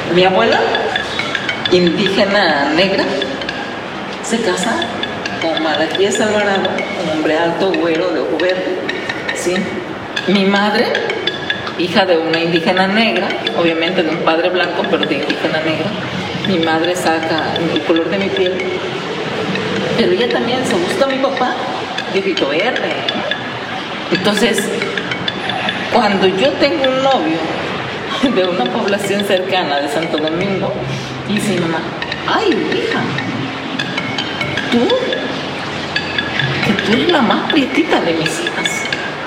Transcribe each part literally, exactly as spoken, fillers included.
Mi abuela, indígena negra, se casa con Malaquías Alvarado, un hombre alto, güero, de ojo verde, ¿sí? Mi madre, hija de una indígena negra, obviamente de un padre blanco, pero de indígena negra, mi madre saca el color de mi piel, pero ella también se gusta a mi papá de ojito verde. Entonces, cuando yo tengo un novio de una población cercana de Santo Domingo, dice mi mamá, ay, hija, tú, que tú eres la más prietita de mis hijas,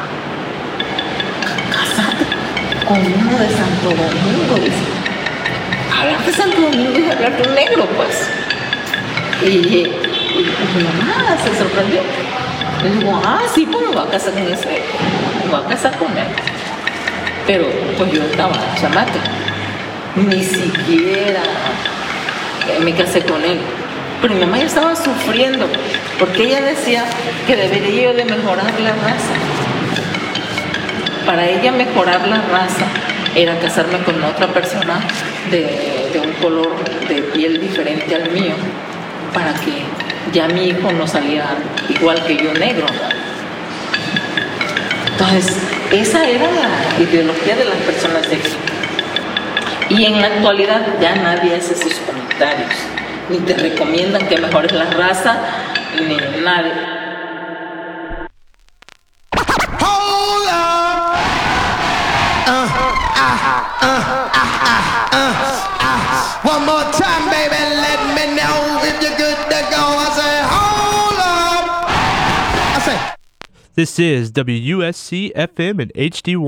casate con uno de Santo Domingo, dice. Hablar de Santo Domingo es hablar de un negro, pues. Y, y, y mi mamá se sorprendió. Le digo, ah, sí, pues me voy a casar con ese, me voy a casar con él. Pero pues yo estaba chamaca, ni siquiera me casé con él. Pero mi mamá ya estaba sufriendo, porque ella decía que debería yo de mejorar la raza. Para ella mejorar la raza era casarme con otra persona de, de un color de piel diferente al mío, para que ya mi hijo no saliera igual que yo negro. Entonces, esa era la ideología de las personas de aquí. Y en la actualidad ya nadie hace esos comentarios, ni te recomiendan que mejores la raza, ni nadie. Hold up. Uh, uh, uh, uh, uh, uh. One more time, baby, let me know if you're good to go. I say, hold up. I say. This is W U S C F M and H D one.